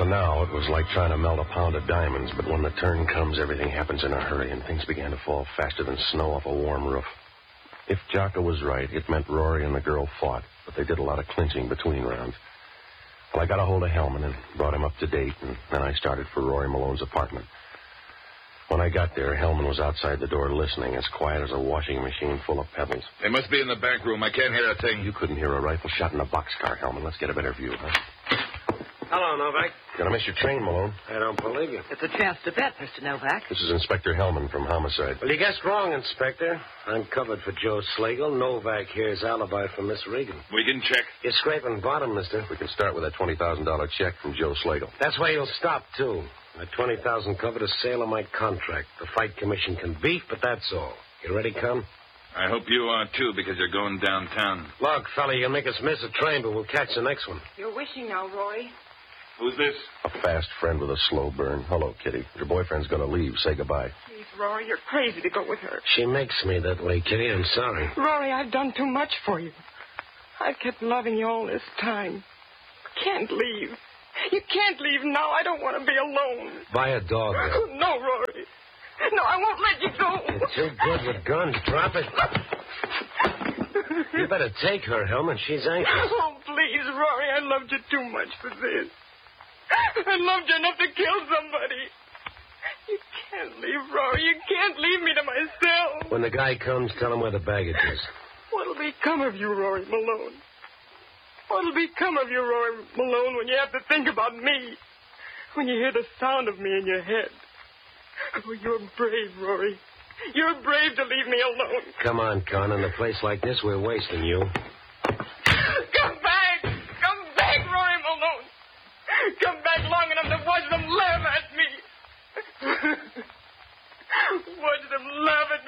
To now, it was like trying to melt a pound of diamonds, but when the turn comes, everything happens in a hurry, and things began to fall faster than snow off a warm roof. If Jocko was right, it meant Rory and the girl fought, but they did a lot of clinching between rounds. Well, I got a hold of Hellman and brought him up to date, and then I started for Rory Malone's apartment. When I got there, Hellman was outside the door listening, as quiet as a washing machine full of pebbles. They must be in the back room. I can't hear a thing. You couldn't hear a rifle shot in a boxcar, Hellman. Let's get a better view, huh? Hello, Novak. Gonna miss your train, Malone. I don't believe you. It's a chance to bet, Mr. Novak. This is Inspector Hellman from Homicide. Well, you guessed wrong, Inspector. I'm covered for Joe Slagle. Novak here's alibi from Miss Regan. We can check. You're scraping bottom, mister. We can start with that $20,000 check from Joe Slagle. That's where you'll stop, too. That $20,000 covered a sale of my contract. The fight commission can beef, but that's all. You ready, Con? I hope you are, too, because you're going downtown. Look, fella, you'll make us miss a train, but we'll catch the next one. You're wishing now, Rory. Who's this? A fast friend with a slow burn. Hello, Kitty. Your boyfriend's gonna leave. Say goodbye. Please, Rory, you're crazy to go with her. She makes me that way, Kitty. I'm sorry. Rory, I've done too much for you. I've kept loving you all this time. Can't leave. You can't leave now. I don't want to be alone. Buy a dog. Oh, no, Rory. No, I won't let you go. You're too good with guns. Drop it. You better take her, Hellman. She's anxious. Oh, please, Rory. I loved you too much for this. I loved you enough to kill somebody. You can't leave, Rory. You can't leave me to myself. When the guy comes, tell him where the baggage is. What'll become of you, Rory Malone? What'll become of you, Rory Malone, when you have to think about me? When you hear the sound of me in your head? Oh, you're brave, Rory. You're brave to leave me alone. Come on, Con. In a place like this, we're wasting you. Come back! Come back, Rory Malone! Come back long enough to watch them laugh at me. Watch them laugh at